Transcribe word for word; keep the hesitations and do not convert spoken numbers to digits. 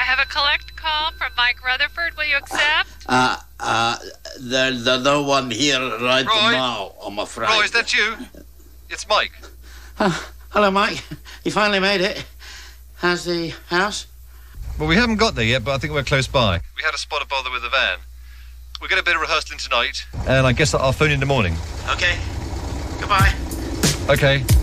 have a collect call from Mike Rutherford. Will you accept? Uh, uh, there, there's no one here right Roy? now, I'm afraid. Roy, is that you? It's Mike. Uh, hello, Mike. You finally made it. How's the house? Well, we haven't got there yet, but I think we're close by. We had a spot of bother with the van. We'll get a bit of rehearsal in tonight, and I guess I'll phone you in the morning. Okay. Goodbye. Okay.